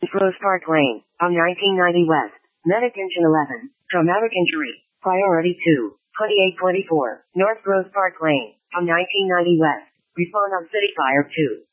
Rose Park Lane, on 1990 West. Med attention 11. Traumatic injury. Priority 2. 2824. North Rose Park Lane, on 1990 West. Respond on City Fire 2.